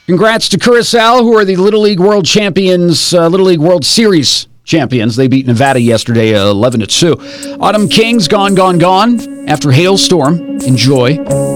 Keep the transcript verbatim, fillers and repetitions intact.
Congrats to Curacao, who are the Little League World Champions, uh, Little League World Series champions. They beat Nevada yesterday, uh, eleven to two. Autumn Kings gone, gone, gone after hailstorm. Enjoy.